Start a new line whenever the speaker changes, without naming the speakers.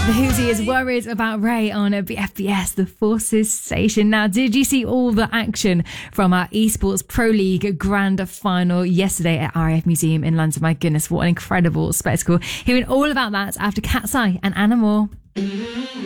The Hootie is worried about Ray on a FBS, the Forces station. Now, did you see all the action from our Esports Pro League Grand Final yesterday at RAF Museum in London? My goodness, what an incredible spectacle. Hearing all about that after Cat's Eye and Anna Moore.